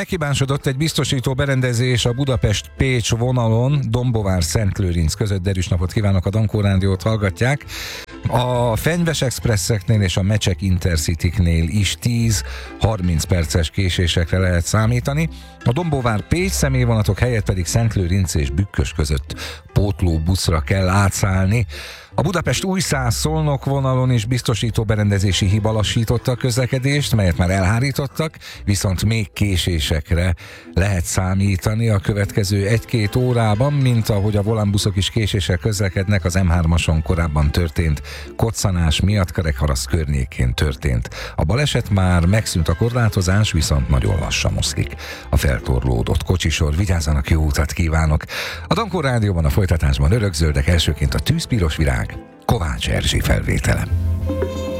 Meghibásodott egy biztosító berendezés a Budapest-Pécs vonalon, Dombovár-Szentlőrinc között. Derűs napot kívánok, a Dankó Rádiót hallgatják. A Fenyves Expresseknél és a Mecsek Intercityknél is 10-30 perces késésekre lehet számítani. A Dombovár-Pécs személyvonatok helyett pedig Szentlőrinc és Bükkös között pótlóbuszra kell átszállni. A Budapest-Újszász-Szolnok vonalon is biztosító berendezési hiba lassította a közlekedést, melyet már elhárítottak, viszont még késésekre lehet számítani a következő 1-2 órában, mint ahogy a volánbuszok is késéssel közlekednek. Az M3-ason korábban történt koccanás miatt Kerekharaszt környékén történt. A baleset már megszűnt, a korlátozás viszont nagyon lassan mozdik. A feltorlódott kocsisor, vigyázzanak, jó utat kívánok! A Dankó Rádióban a folytatásban örökzöldek, elsőként a Tűzpiros virág, Kovács Erzsi felvétele.